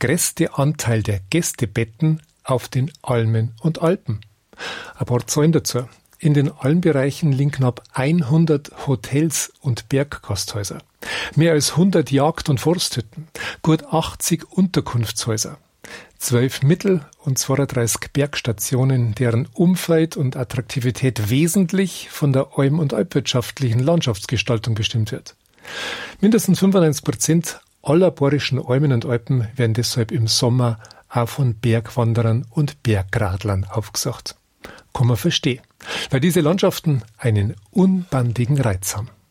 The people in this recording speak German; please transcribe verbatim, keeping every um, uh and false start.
größte Anteil der Gästebetten auf den Almen und Alpen. Ein paar Zahlen dazu. In den Almbereichen liegen knapp hundert Hotels und Berggasthäuser, mehr als hundert Jagd- und Forsthütten, gut achtzig Unterkunftshäuser, zwölf Mittel- und zweiunddreißig Bergstationen, deren Umfeld und Attraktivität wesentlich von der alm- und alpwirtschaftlichen Landschaftsgestaltung bestimmt wird. Mindestens fünfundneunzig Prozent aller bayerischen Almen und Alpen werden deshalb im Sommer auch von Bergwanderern und Bergradlern aufgesucht. Kann man verstehen, weil diese Landschaften einen unbandigen Reiz haben.